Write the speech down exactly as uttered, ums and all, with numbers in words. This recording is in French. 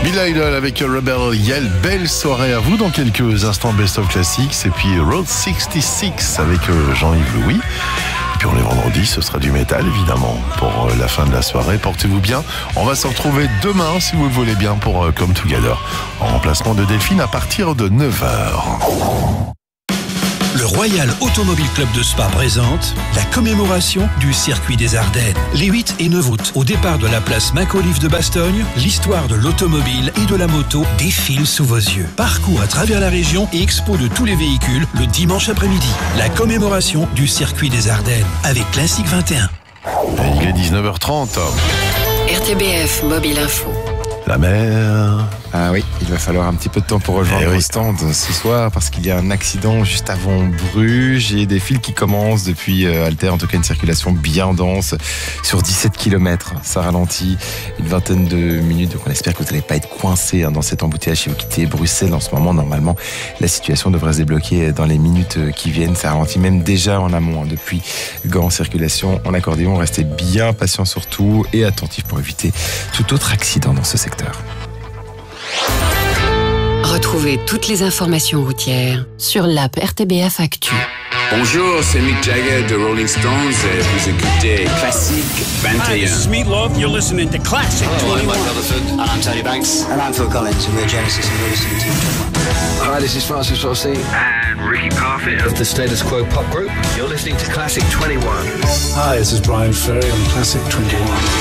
Bill Idol avec Rebel Yell. Belle soirée à vous. Dans quelques instants, Best of Classics. Et puis Road soixante-six avec Jean-Yves Louis. Et puis on est vendredi, ce sera du métal évidemment pour la fin de la soirée. Portez-vous bien. On va se retrouver demain si vous le voulez bien pour Come Together. En remplacement de Delphine à partir de neuf heures. Le Royal Automobile Club de Spa présente la commémoration du circuit des Ardennes. Les huit et neuf août, au départ de la place Macauliffe de Bastogne, l'histoire de l'automobile et de la moto défile sous vos yeux. Parcours à travers la région et expo de tous les véhicules le dimanche après-midi. La commémoration du circuit des Ardennes avec Classic vingt et un. Et il est dix-neuf heures trente. R T B F Mobile Info. La mer. Ah oui, il va falloir un petit peu de temps pour rejoindre eh oui. le stand ce soir parce qu'il y a un accident juste avant Bruges et des files qui commencent depuis euh, Alter, en tout cas une circulation bien dense sur dix-sept kilomètres. Ça ralentit une vingtaine de minutes, donc on espère que vous n'allez pas être coincé hein, dans cet embouteillage si vous quittez Bruxelles en ce moment. Normalement, la situation devrait se débloquer dans les minutes qui viennent. Ça ralentit même déjà en amont hein, depuis Gand. Circulation en accordéon. Restez bien patient surtout et attentif pour éviter tout autre accident dans ce secteur. Retrouvez toutes les informations routières sur l'app R T B F Actu. Bonjour, c'est Mick Jagger de Rolling Stones et vous écoutez Classic vingt et un. Hi, this is Meatloaf. You're listening to Classic Hello, I'm twenty-one. Mike Rutherford. And I'm Tony Banks. And I'm Phil Collins, and we're Genesis, and you're listening to twenty-one. Hi, this is Francis Rossi. And Ricky Parfitt Of the Status Quo Pop Group. You're listening to Classic twenty-one. Hi, this is Brian Ferry on Classic twenty-one.